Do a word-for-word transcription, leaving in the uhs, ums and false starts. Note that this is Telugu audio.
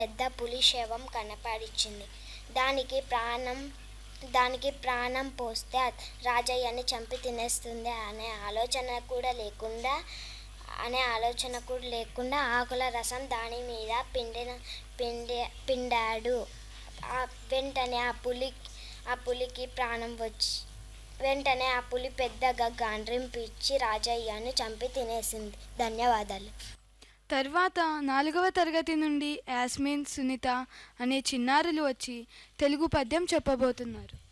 పెద్ద పులి శవం కనపడించింది. దానికి ప్రాణం దానికి ప్రాణం పోస్తే రాజయ్యని చంపి తినేస్తుంది అనే ఆలోచన కూడా లేకుండా అనే ఆలోచన కూడా లేకుండా ఆకుల రసం దాని మీద పిండిన పిండి పిండాడు. వెంటనే ఆ పులి ఆ పులికి ప్రాణం వచ్చి వెంటనే ఆ పులి పెద్దగా గాండ్రింపిచ్చి రాజయ్యను చంపి తినేసింది. ధన్యవాదాలు. తర్వాత నాలుగవ తరగతి నుండి యాస్మిన్, సునీత అనే చిన్నారులు వచ్చి తెలుగు పద్యం చెప్పబోతున్నారు.